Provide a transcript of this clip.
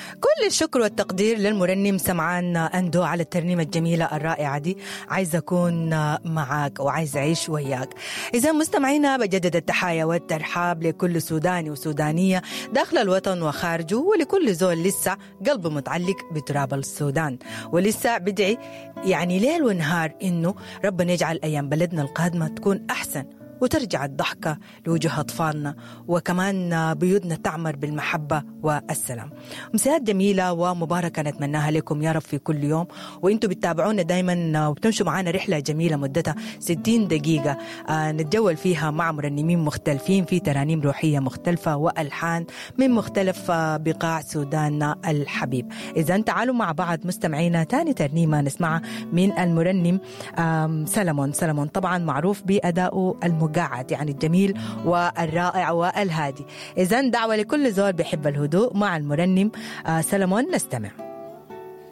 كل الشكر والتقدير للمرنم سمعان أندو على الترنيمة الجميلة الرائعة دي. عايز أكون معاك وعايز أعيش وياك. إذا مستمعينا بجدد التحايا والترحاب لكل سوداني وسودانية داخل الوطن وخارجه، ولكل زول لسه قلبه متعلق بتراب السودان ولسه بدعي يعني ليل ونهار إنه ربنا يجعل أيام بلدنا القادمة تكون أحسن وترجع الضحكة لوجه أطفالنا، وكمان بيوتنا تعمر بالمحبة والسلام. مساءات جميلة ومباركة نتمناها لكم يا رب في كل يوم، وإنتوا بتتابعونا دايما وبتمشوا معنا رحلة جميلة مدتها 60 دقيقة نتجول فيها مع مرنمين مختلفين في ترانيم روحية مختلفة وألحان من مختلف بقاع سوداننا الحبيب. إذا تعالوا مع بعض مستمعينا تاني ترنيمة نسمعها من المرنم سلمون، طبعا معروف بأدائه قاعد يعني الجميل والرائع والهادي. إذن دعوة لكل زول بيحب الهدوء مع المرنم سلمون، نستمع.